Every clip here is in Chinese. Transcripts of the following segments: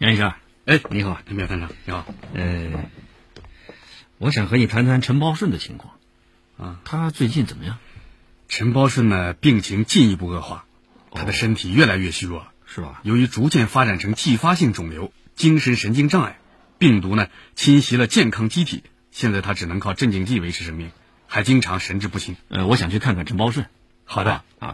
袁医生， 哎， 你好， 苗探长，你好。 我想和你谈谈陈包顺的情况。他最近怎么样？ 陈包顺呢，病情进一步恶化，他的身体越来越虚弱， 是吧？ 由于逐渐发展成继发性肿瘤、精神神经障碍，病毒呢侵袭了健康机体，现在他只能靠镇静剂维持生命，还经常神志不清。 我想去看看陈包顺。 好的啊。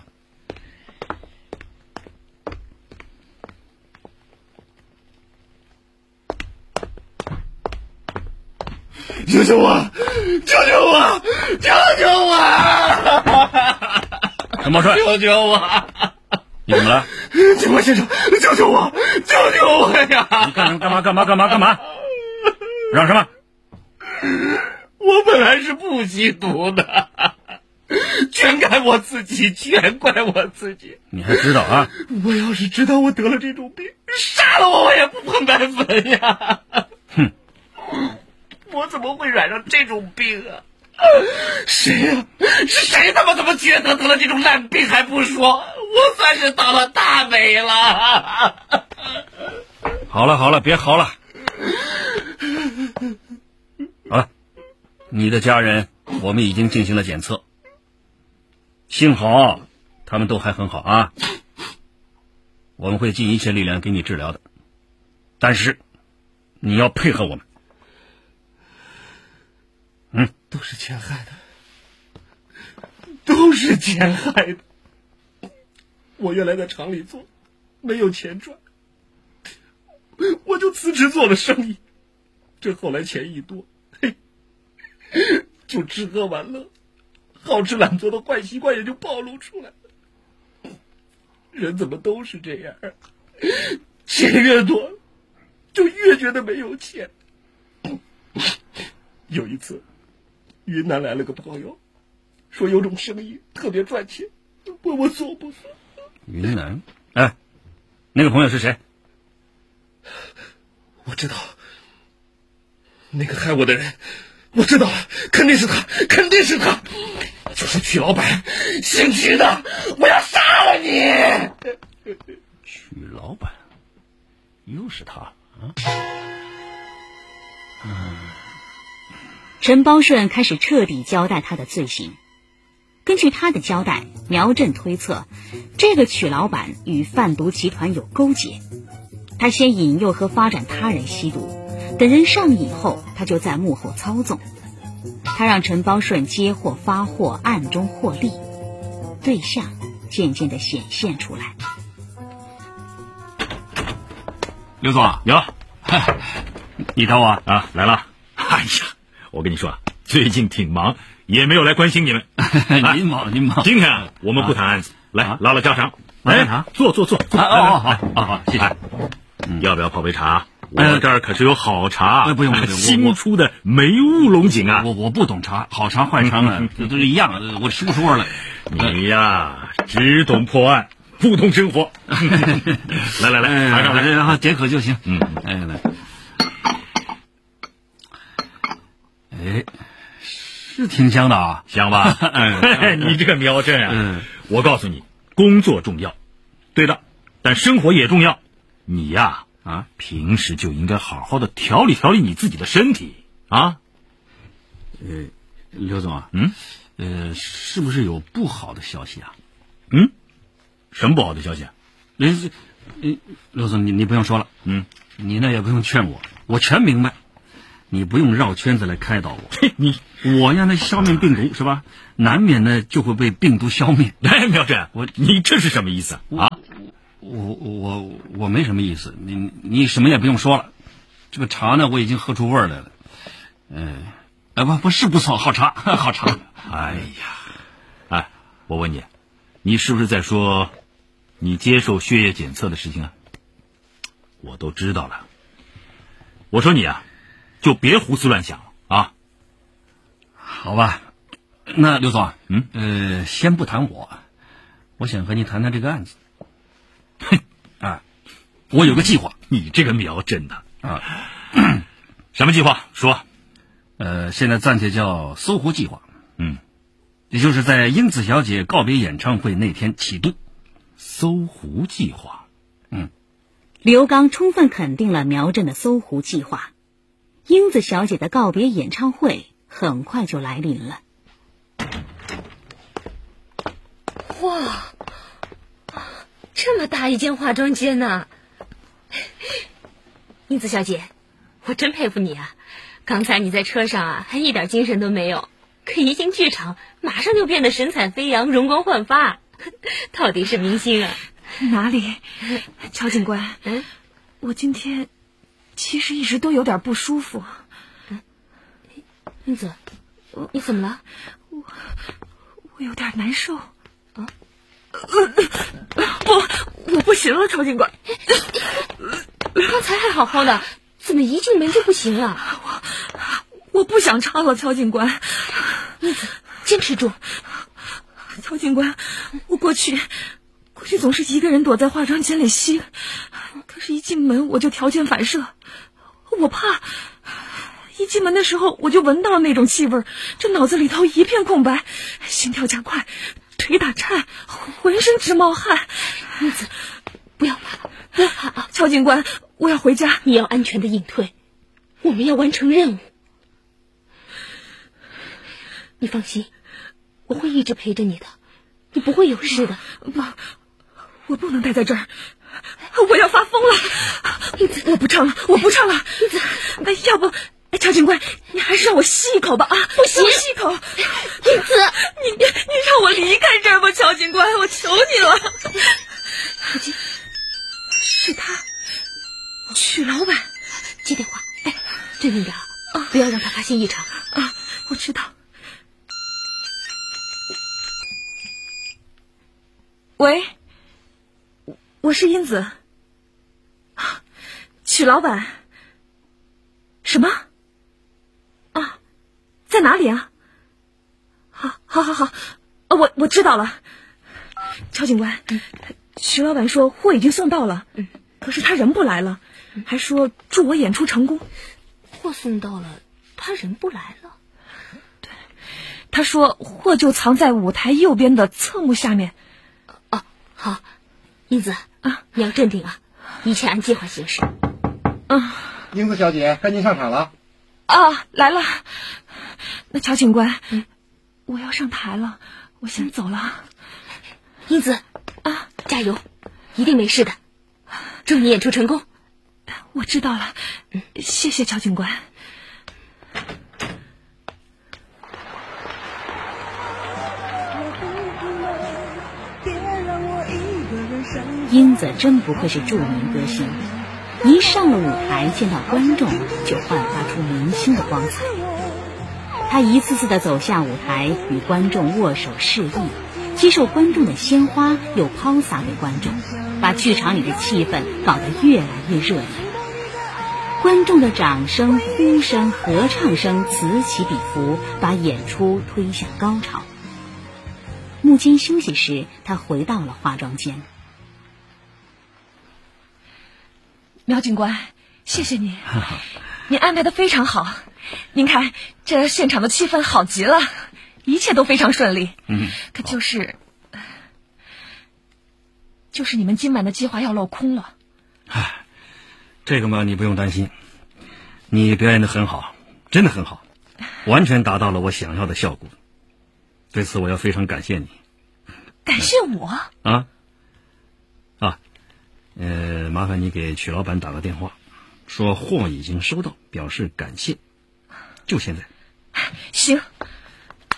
救救我！救救我！救救我！ 陈包顺， 救救我！ 你怎么了？ 警官先生，救救我！救救我呀！ 你干嘛？嚷什么？ 我本来是不吸毒的，全怪我自己。 你还知道啊？ 我要是知道我得了这种病，杀了我也不碰白粉呀！ 哼， 我怎么会染上这种病啊？谁呀？是谁他妈怎么觉得得了这种烂病还不说？我算是倒了大霉了。 好了，别嚎了。好了，你的家人我们已经进行了检测，幸好他们都还很好啊。我们会尽一切力量给你治疗的，但是你要配合我们。 都是钱害的。我原来在厂里做，没有钱赚，我就辞职做了生意。这后来钱一多，就吃喝玩乐，好吃懒做的坏习惯也就暴露出来了。人怎么都是这样？钱越多，就越觉得没有钱。有一次，云南来了个朋友，说有种生意特别赚钱，问我做不做。 云南？哎，那个朋友是谁？ 我知道，那个害我的人，我知道了，肯定是他，就是曲老板，姓曲的，我要杀了你！ 曲老板，又是他啊！ 陈包顺开始彻底交代他的罪行。根据他的交代，苗震推测，这个曲老板与贩毒集团有勾结。他先引诱和发展他人吸毒，等人上瘾后，他就在幕后操纵。他让陈包顺接货发货，暗中获利，对象渐渐地显现出来。 刘总啊，有，你找我啊？来了。 哎呀，我跟你说啊，最近挺忙，也没有来关心你们。 您忙。 今天啊，我们不谈案子，来唠唠家常。 哎， 坐。 好，谢谢。 要不要泡杯茶？我这儿可是有好茶， 不用， 新出的梅乌龙井啊。 我不懂茶，好茶坏茶呢，这都是一样，我吃不出味来。 你呀，只懂破案，不懂生活。来，茶上来， 然后解渴就行。来。哎，是挺香的啊， 香吧？你这个苗震啊，我告诉你，工作重要，对的，但生活也重要。你呀，平时就应该好好的调理你自己的身体啊。 刘总啊，是不是有不好的消息啊？ 什么不好的消息啊？ 刘总，你不用说了，你那也不用劝我全明白。你不用绕圈子来开导我。我呀，那消灭病毒是吧？难免呢就会被病毒消灭。 哎，苗震，你这是什么意思啊？ 我没什么意思，你什么也不用说了。这个茶呢，我已经喝出味儿来了。不是不错，好茶。 哎呀，我问你是不是在说你接受血液检测的事情啊？我都知道了。我说你啊，就别胡思乱想了啊。 好吧，那刘总，先不谈我想和你谈谈这个案子。我有个计划。 你这个苗震的什么计划？说。 现在暂且叫搜狐计划。也就是在英子小姐告别演唱会那天启动。 搜狐计划。 刘刚充分肯定了苗振的搜狐计划，英子小姐的告别演唱会很快就来临了。 哇，这么大一间化妆间呢！英子小姐，我真佩服你啊！刚才你在车上啊，还一点精神都没有，可一进剧场，马上就变得神采飞扬、容光焕发，到底是明星啊！ 哪里，乔警官，我今天其实一直都有点不舒服。 英子，你怎么了？ 我有点难受。我不行了，乔警官。 刚才还好好的，怎么一进门就不行了？ 我不想唱了，乔警官。 英子，坚持住。 乔警官，我过去总是一个人躲在化妆间里吸，可是一进门我就条件反射，我怕。一进门的时候我就闻到了那种气味，这脑子里头一片空白，心跳加快，腿打颤，浑身直冒汗。 英子，不要怕，不要怕啊！ 乔警官，我要回家。 你要安全的隐退，我们要完成任务。你放心，我会一直陪着你的，你不会有事的。 我不能待在这儿，我要发疯了！英子，我不唱了，英子，要不，乔警官，你还是让我吸一口吧啊！ 不行， 吸一口。英子， 你让我离开这儿吧，乔警官，我求你了。是他，曲老板。 接电话，镇定点啊，不要让他发现异常啊！我知道。喂，我是英子。曲老板。什么？啊，在哪里啊？好，我知道了。乔警官，徐老板说货已经送到了，可是他人不来了，还说祝我演出成功。 货送到了，他人不来了。 对，他说货就藏在舞台右边的侧幕下面。 好，英子啊，你要镇定啊，一切按计划行事。 英子小姐，该您上场了。 啊，来了。那乔警官，我要上台了，我先走了。 英子啊，加油，一定没事的，祝你演出成功。 我知道了，谢谢乔警官。 英子真不愧是著名歌星，一上了舞台见到观众就焕发出明星的光彩。她一次次地走下舞台，与观众握手示意，接受观众的鲜花又抛洒给观众，把剧场里的气氛搞得越来越热烈。观众的掌声、呼声、合唱声此起彼伏，把演出推向高潮。幕间休息时，她回到了化妆间。 苗警官，谢谢您，您安排得非常好。您看，这现场的气氛好极了，一切都非常顺利。可就是你们今晚的计划要落空了。 这个嘛，你不用担心，你表演得很好，真的很好，完全达到了我想要的效果。对此我要非常感谢你。 感谢我？ 麻烦你给曲老板打个电话，说货已经收到，表示感谢。就现在。 行，